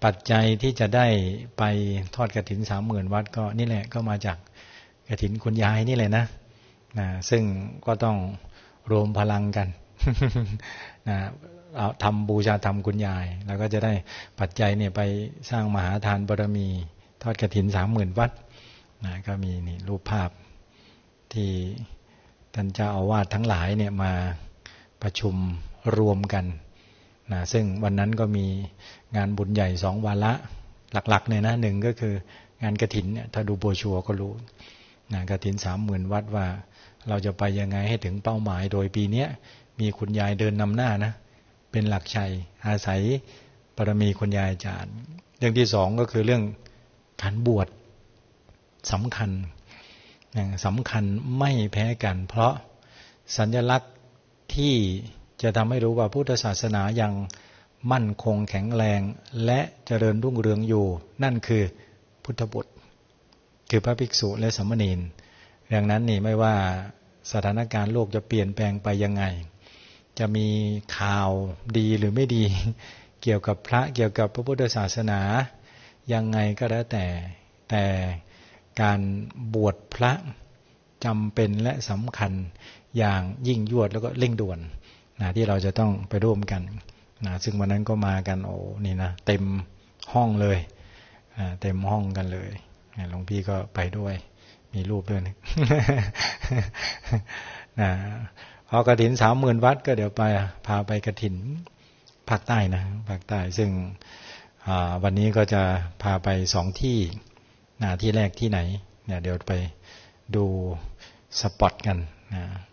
ปัจจัยที่จะได้ไปทอดกฐิน 30,000 วัดก็นี่แหละก็มาจากกฐินคุณยายนี่แหละนะซึ่งก็ต้องรวมพลังกัน เอาทำบูชาธรรมคุณยายแล้วก็จะได้ปัจจัยเนี่ยไปสร้างมหาทานบารมีทอดกฐิน 30,000 วัดก็มีนี่รูปภาพที่ท่านเจ้าอาวาสทั้งหลายเนี่ยมาประชุมรวมกันซึ่งวันนั้นก็มีงานบุญใหญ่2 วาระหลักๆเนี่ยนะหนึ่งก็คืองานกฐินเนี่ยถ้าดูโบรชัวร์ก็รู้กฐิน 30,000 วัดว่าเราจะไปยังไงให้ถึงเป้าหมายโดยปีนี้มีคุณยายเดินนำหน้านะเป็นหลักชัยอาศัยบารมีคุณยายอาจารย์เรื่องที่2ก็คือเรื่องการบวชสำคัญไม่แพ้กันเพราะสัญลักษณ์ที่จะทำให้รู้ว่าพุทธศาสนายังมั่นคงแข็งแรงและเจริญรุ่งเรืองอยู่นั่นคือพุทธบุตรคือพระภิกษุและสามเณรดังนั้นนี่ไม่ว่าสถานการณ์โลกจะเปลี่ยนแปลงไปยังไงจะมีข่าวดีหรือไม่ดีเกี่ยวกับพระเกี่ยวกับพระพุทธศาสนายังไงก็แล้วแต่การบวชพระจำเป็นและสำคัญอย่างยิ่งยวดแล้วก็เร่งด่วนที่เราจะต้องไปร่วมกันซึ่งวันนั้นก็มากันโอ้นี่นะเต็มห้องเลยเต็มห้องกันเลยหลวงพี่ก็ไปด้วยมีรูปด้วยนะ พอกฐิน 30,000 วัดก็เดี๋ยวไปพาไปกฐินภาคใต้นะภาคใต้ซึ่งวันนี้ก็จะพาไป2 ที่ที่แรกที่ไหนเนี่ยเดี๋ยวไปดูสปอตกัน